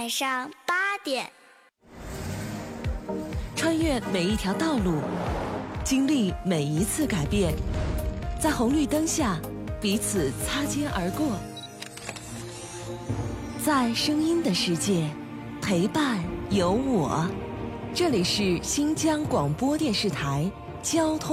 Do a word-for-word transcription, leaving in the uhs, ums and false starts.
晚上八点， 穿越每一条道路，经历每一次改变，在红绿灯下彼此擦肩而过，在声音的世界陪伴有我。这里是新疆广播电视台交通